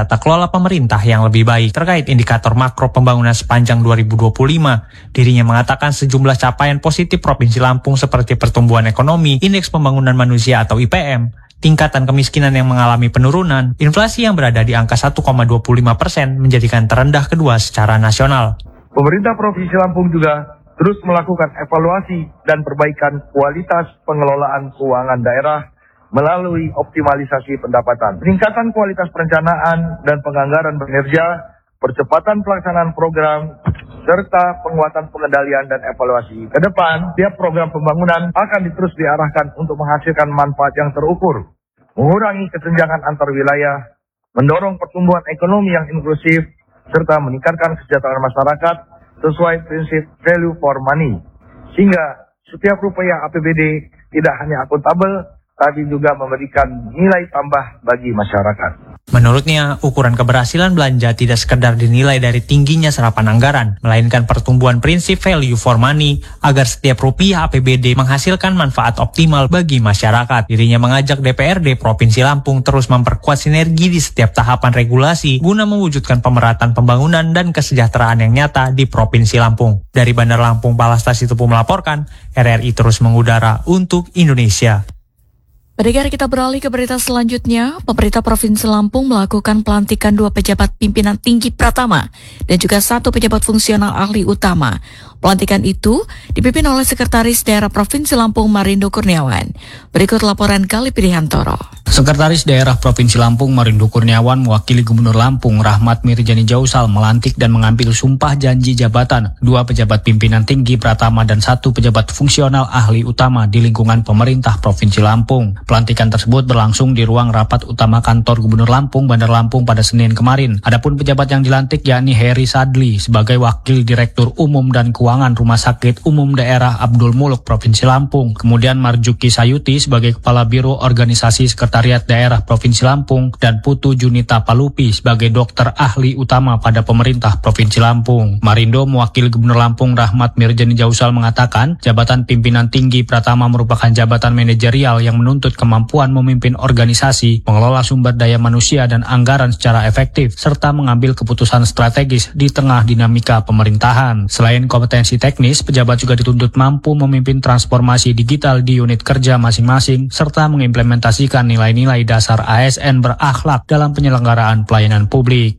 tata kelola pemerintah yang lebih baik. Terkait indikator makro pembangunan sepanjang 2025, dirinya mengatakan sejumlah capaian positif Provinsi Lampung seperti pertumbuhan ekonomi, indeks pembangunan manusia atau IPM, tingkatan kemiskinan yang mengalami penurunan, inflasi yang berada di angka 1,25% menjadikan terendah kedua secara nasional. Pemerintah Provinsi Lampung juga terus melakukan evaluasi dan perbaikan kualitas pengelolaan keuangan daerah melalui optimalisasi pendapatan, peningkatan kualitas perencanaan dan penganggaran kinerja, percepatan pelaksanaan program, serta penguatan pengendalian dan evaluasi. Ke depan, tiap program pembangunan akan terus diarahkan untuk menghasilkan manfaat yang terukur, mengurangi kesenjangan antar wilayah, mendorong pertumbuhan ekonomi yang inklusif, serta meningkatkan kesejahteraan masyarakat sesuai prinsip value for money. Sehingga setiap rupiah APBD tidak hanya akuntabel, tapi juga memberikan nilai tambah bagi masyarakat. Menurutnya, ukuran keberhasilan belanja tidak sekedar dinilai dari tingginya serapan anggaran, melainkan pertumbuhan prinsip value for money agar setiap rupiah APBD menghasilkan manfaat optimal bagi masyarakat. Dirinya mengajak DPRD Provinsi Lampung terus memperkuat sinergi di setiap tahapan regulasi guna mewujudkan pemerataan pembangunan dan kesejahteraan yang nyata di Provinsi Lampung. Dari Bandar Lampung, Palasta Situpu melaporkan, RRI terus mengudara untuk Indonesia. Pendengar, kita beralih ke berita selanjutnya. Pemerintah Provinsi Lampung melakukan pelantikan 2 pejabat pimpinan tinggi Pratama dan juga 1 pejabat fungsional ahli utama. Pelantikan itu dipimpin oleh Sekretaris Daerah Provinsi Lampung Marindo Kurniawan. Berikut laporan Gali Pidihantoro. Sekretaris Daerah Provinsi Lampung Marindo Kurniawan mewakili Gubernur Lampung Rahmat Mirjani Jausal melantik dan mengambil sumpah janji jabatan 2 pejabat pimpinan tinggi Pratama dan 1 pejabat fungsional ahli utama di lingkungan pemerintah Provinsi Lampung. Pelantikan tersebut berlangsung di ruang rapat utama kantor Gubernur Lampung Bandar Lampung pada Senin kemarin. Adapun pejabat yang dilantik yakni Heri Sadli sebagai Wakil Direktur Umum dan Keuangan Rumah Sakit Umum Daerah Abdul Muluk Provinsi Lampung. Kemudian Marjuki Sayuti sebagai Kepala Biro Organisasi Sekretariat Daerah Provinsi Lampung dan Putu Junita Palupi sebagai Dokter Ahli Utama pada pemerintah Provinsi Lampung. Marindo mewakili Gubernur Lampung Rahmat Mirjani Jausal mengatakan jabatan pimpinan tinggi Pratama merupakan jabatan manajerial yang menuntut kemampuan memimpin organisasi, mengelola sumber daya manusia dan anggaran secara efektif, serta mengambil keputusan strategis di tengah dinamika pemerintahan. Selain kompetensi teknis, pejabat juga dituntut mampu memimpin transformasi digital di unit kerja masing-masing, serta mengimplementasikan nilai-nilai dasar ASN berakhlak dalam penyelenggaraan pelayanan publik.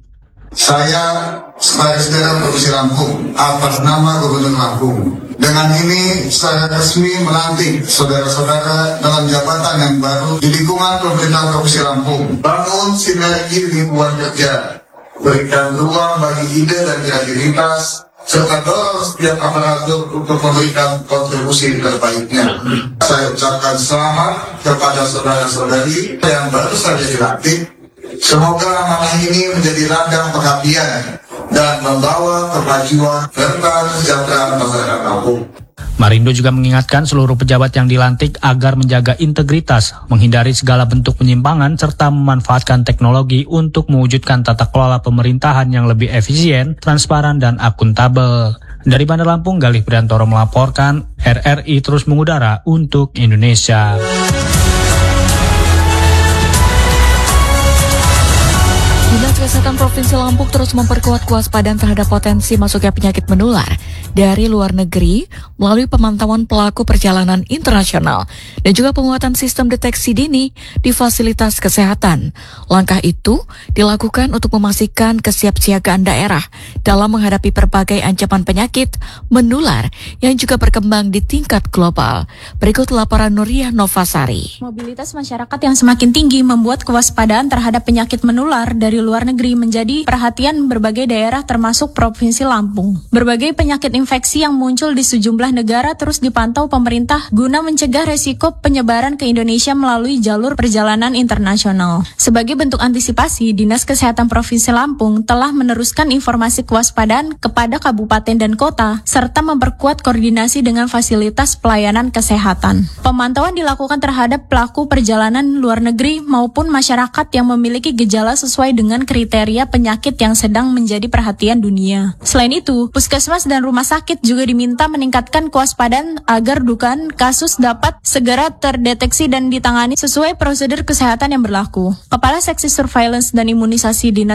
Saya sebagai Daerah Provinsi Lampung atas nama Gubernur Lampung, dengan ini saya resmi melantik saudara-saudara dalam jabatan yang baru di lingkungan pemerintah Provinsi Lampung. Bangun sinergi lingkungan kerja, berikan ruang bagi ide dan kreativitas, serta dorong setiap aparatur untuk memberikan kontribusi terbaiknya. Saya ucapkan selamat kepada saudara-saudari yang baru saja dilantik. Semoga amanah ini menjadi ladang pengabdian dan membawa kemajuan serta kesejahteraan masyarakat Lampung. Marindo juga mengingatkan seluruh pejabat yang dilantik agar menjaga integritas, menghindari segala bentuk penyimpangan, serta memanfaatkan teknologi untuk mewujudkan tata kelola pemerintahan yang lebih efisien, transparan, dan akuntabel. Dari Bandar Lampung, Galih Priantoro melaporkan, RRI terus mengudara untuk Indonesia. Dinas Kesehatan Provinsi Lampung terus memperkuat kewaspadaan terhadap potensi masuknya penyakit menular dari luar negeri melalui pemantauan pelaku perjalanan internasional dan juga penguatan sistem deteksi dini di fasilitas kesehatan. Langkah itu dilakukan untuk memastikan kesiapsiagaan daerah dalam menghadapi berbagai ancaman penyakit menular yang juga berkembang di tingkat global. Berikut laporan Nuriyah Novasari. Mobilitas masyarakat yang semakin tinggi membuat kewaspadaan terhadap penyakit menular dari luar negeri menjadi perhatian berbagai daerah termasuk Provinsi Lampung. Berbagai penyakit infeksi yang muncul di sejumlah negara terus dipantau pemerintah guna mencegah resiko penyebaran ke Indonesia melalui jalur perjalanan internasional. Sebagai bentuk antisipasi, Dinas Kesehatan Provinsi Lampung telah meneruskan informasi kewaspadaan kepada kabupaten dan kota serta memperkuat koordinasi dengan fasilitas pelayanan kesehatan. Pemantauan dilakukan terhadap pelaku perjalanan luar negeri maupun masyarakat yang memiliki gejala sesuai dengan kriteria penyakit yang sedang menjadi perhatian dunia. Selain itu, puskesmas dan rumah sakit juga diminta meningkatkan kewaspadaan agar dugaan kasus dapat segera terdeteksi dan ditangani sesuai prosedur kesehatan yang berlaku. Kepala Seksi Surveillance dan Imunisasi Dinas